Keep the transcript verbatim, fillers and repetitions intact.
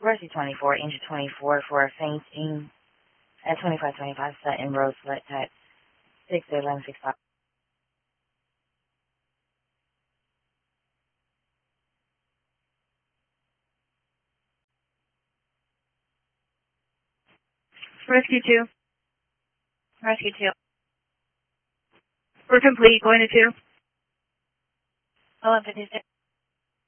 Rescue twenty-four, Angel twenty-four for fainting at twenty-five twenty-five Sutton Road, Select at six eleven six five. Rescue two. Rescue two. We're complete. Going to two. eleven fifty-six.